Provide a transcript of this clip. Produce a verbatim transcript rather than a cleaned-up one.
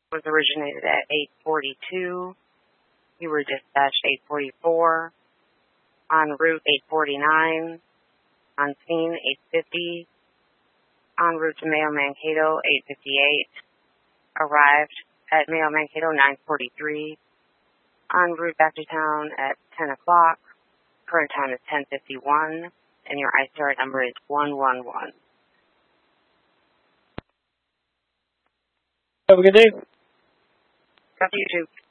was originated at eight forty-two. You were dispatched eight forty-four. En route eight forty-nine. On scene eight fifty. En route to Mayo Mankato eight fifty-eight. Arrived at Mayo Mankato nine forty-three. En route back to town at ten o'clock. Current time is ten fifty-one. And your I C R number is one one one. Have a good day. Got you too.